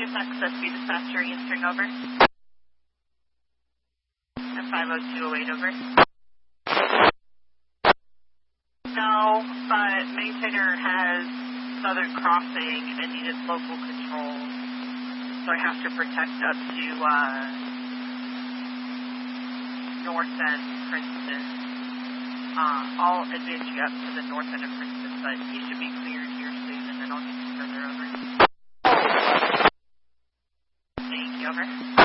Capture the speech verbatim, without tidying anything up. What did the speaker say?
Choose access be dispatcher Eastern over. And five oh two oh eight over. No, but maintainer has southern crossing and needed local control. So I have to protect up to uh, north end Princeton. Uh, I'll advance you up to the north end of Princeton, but you should be cleared here soon, and then I'll get you further over. Thank you, over.